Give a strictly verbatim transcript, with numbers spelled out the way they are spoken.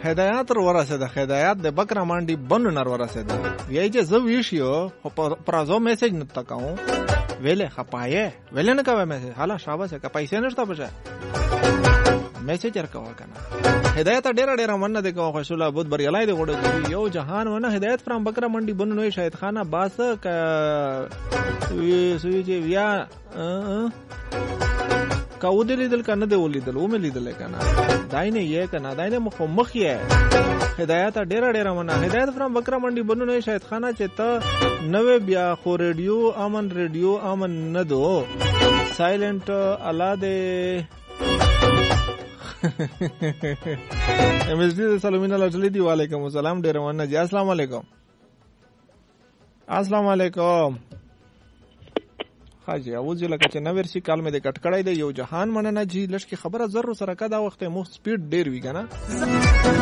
هدایت ور ورسېده، هدایت د بکرا منډي بنو نر ورسېده. وی چې زه ویشیو پرازو میسج نه تکاو ویلې خپایې ویلې نه کوي میسج حالا شابه که پیسې نشته بچا میسج ورکوا کنه. هدایت ډېر ډېر مننه د کوه خوشاله بود بریالای دی غوړو یو جهان ونه هدایت فرام بکرا منډي بنو نو شاهد خانه باس ک وی سوي چې بیا کا ودلی دل کنه دی ولیدل و مې لیدل کنه داینه یې کنه داینه مخ مخ یې هدایت ډېر ډېر مننه. هدایت فرام بکرا منډي بنو نو شاهد خانه چې ته نوې بیا خو ریډیو امن ریډیو امن نه دو سایلنٹ الا دې ام ایس ڈی سلامین الله دی وعلیکم السلام ډیر مننه جی. السلام علیکم. السلام علیکم. حاجی اوځ لکه چې نو ورسی کال مې د کټ کړای دی یو جهان مننه جی لږ کی خبره زر سره کا دا وخت مو سپیډ ډیر وی کنه